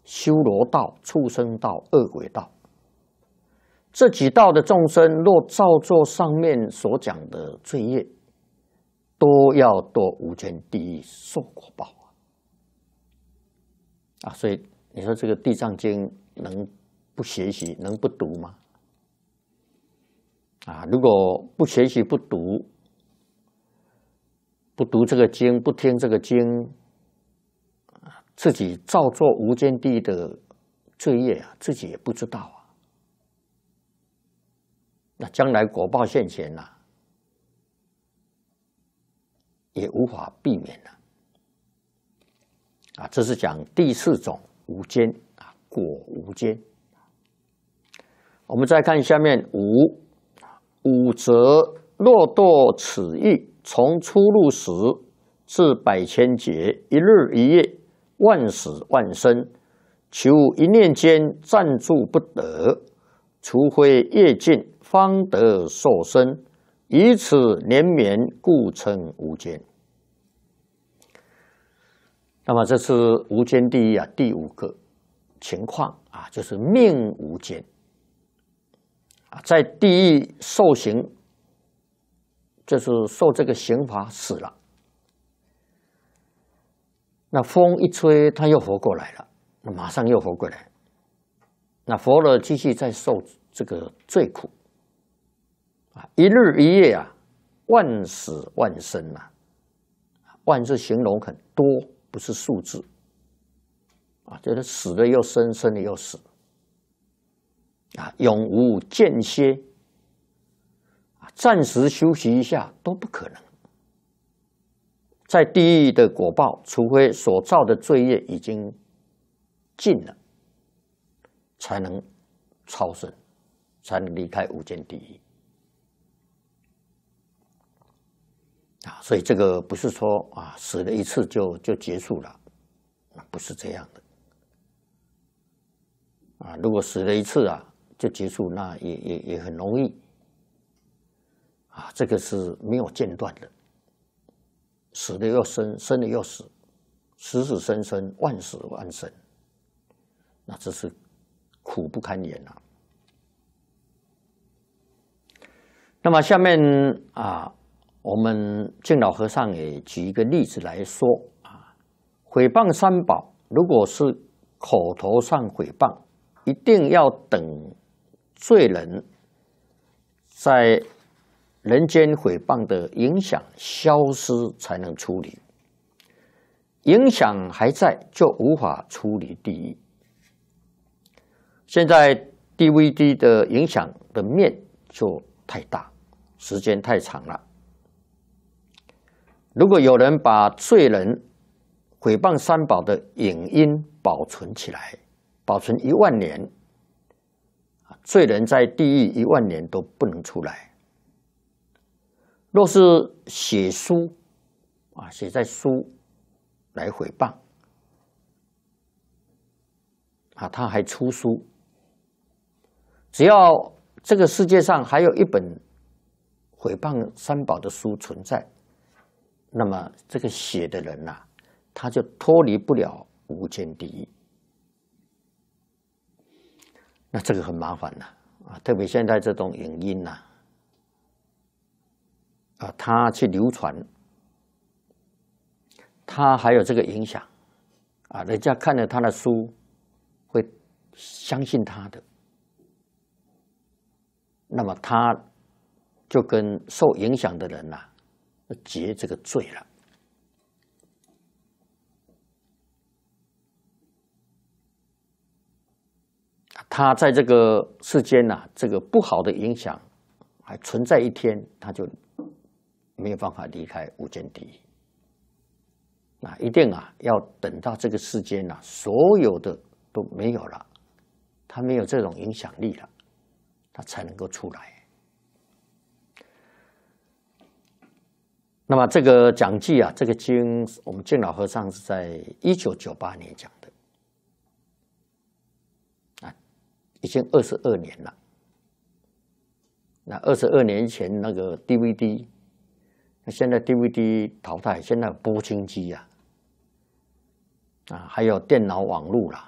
修罗道、畜生道、恶鬼道。这几道的众生，若照做上面所讲的罪业，都要堕无间地狱受果报啊！所以你说这个《地藏经》能不学习、能不读吗？啊，如果不学习、不读这个经，不听这个经，自己照做无间地狱的罪业啊，自己也不知道啊。那将来果报现前呐，也无法避免了。啊，这是讲第四种无间啊，果无间。我们再看下面五则若堕此狱，从出入时至百千劫，一日一夜，万死万生，求一念间暂住不得，除非业尽，方得受生，以此连绵，故称无间。那么这是无间地狱啊，第5个情况啊，就是命无间啊，在地狱受刑，就是受这个刑罚死了，那风一吹，他又活过来了，那马上又活过来，那活了继续再受这个罪苦啊，一日一夜啊，万死万生啊，万是形容很多，不是数字啊，就是死了又生，生了又死啊，永无间歇啊，暂时休息一下都不可能。在地狱的果报，除非所造的罪业已经尽了，才能超生，才能离开无间地狱啊。所以这个不是说啊，死了一次就结束了，不是这样的啊。如果死了一次啊就结束，那也很容易啊。这个是没有间断的。死了又生，生了又死，死死生生，万死万生，那这是苦不堪言啊。那么下面啊，我们净老和尚也举一个例子来说啊，毁谤三宝，如果是口头上毁谤，一定要等罪人在人间毁谤的影响消失才能处理，影响还在就无法处理地狱。现在 DVD 的影响的面就太大，时间太长了。如果有人把罪人毁谤三宝的影音保存起来，保存10000年，罪人在地狱10000年都不能出来。若是写书啊，写在书来毁谤啊，他还出书，只要这个世界上还有一本毁谤三宝的书存在，那么这个写的人呐，他就脱离不了无间地狱。那这个很麻烦了啊，特别现在这种影音呐。啊，他去流传，他还有这个影响啊，人家看了他的书会相信他的，那么他就跟受影响的人呐结这个罪了。他在这个世间呐，这个不好的影响还存在一天，他就没有办法离开无间地狱，那一定啊要等到这个世间啊所有的都没有了，他没有这种影响力了，他才能够出来。那么这个讲记啊，这个经我们净老和尚是在1998年讲的，啊，已经22年了。那22年前那个 DVD。现在 DVD 淘汰，现在有播清机啊，还有电脑网络啦，